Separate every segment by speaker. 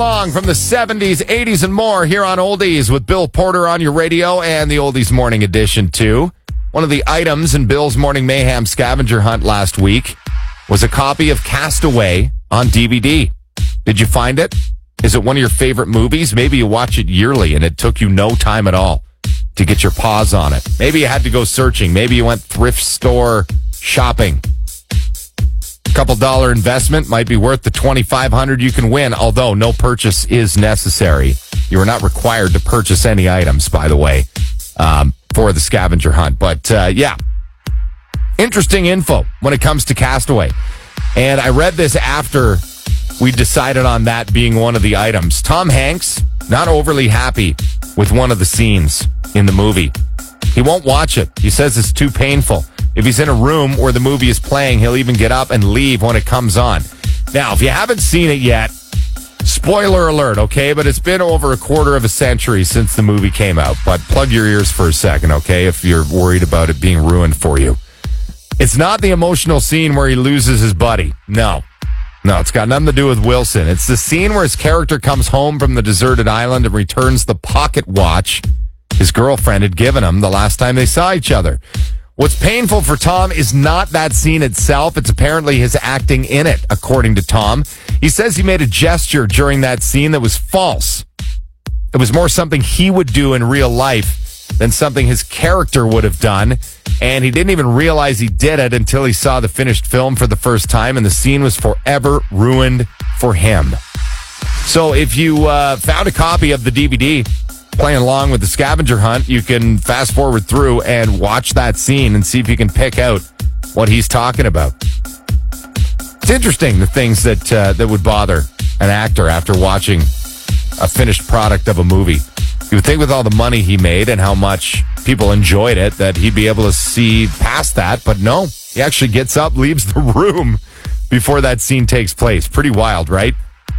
Speaker 1: Song from the 70s, 80s, and more here on Oldies with Bill Porter on your radio and the Oldies Morning Edition, too. One of the items in Bill's Morning Mayhem scavenger hunt last week was a copy of Castaway on DVD. Did you find it? Is it one of your favorite movies? Maybe you watch it yearly and it took you no time at all to get your paws on it. Maybe you had to go searching. Maybe you went thrift store shopping. Couple dollar investment might be worth the $2,500 you can win, although no purchase is necessary. You are not required to purchase any items, by the way, for the scavenger hunt. But, yeah, interesting info when it comes to Castaway. And I read this after we decided on that being one of the items. Tom Hanks, not overly happy with one of the scenes in the movie. He won't watch it. He says it's too painful. If he's in a room where the movie is playing, he'll even get up and leave when it comes on. Now, if you haven't seen it yet, spoiler alert, okay? But it's been over a quarter of a century since the movie came out. But plug your ears for a second, okay, if you're worried about it being ruined for you. It's not the emotional scene where he loses his buddy. No, it's got nothing to do with Wilson. It's the scene where his character comes home from the deserted island and returns the pocket watch his girlfriend had given him the last time they saw each other. What's painful for Tom is not that scene itself. It's apparently his acting in it, according to Tom. He says he made a gesture during that scene that was false. It was more something he would do in real life than something his character would have done. And he didn't even realize he did it until he saw the finished film for the first time, and the scene was forever ruined for him. So if you found a copy of the DVD playing along with the scavenger hunt, you can fast forward through and watch that scene and see if you can pick out what he's talking about. It's interesting, the things that would bother an actor after watching a finished product of a movie. You would think with all the money he made and how much people enjoyed it that he'd be able to see past that, but no, he actually gets up, leaves the room before that scene takes place. Pretty wild, right?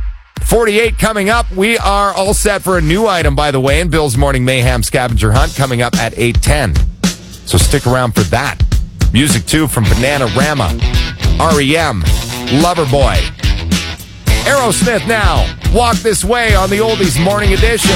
Speaker 1: 48 coming up. We are all set for a new item, by the way, in Bill's Morning Mayhem scavenger hunt coming up at 8:10. So stick around for that. Music, too, from Bananarama, R.E.M., Loverboy. Aerosmith now. Walk This Way on the Oldies Morning Edition.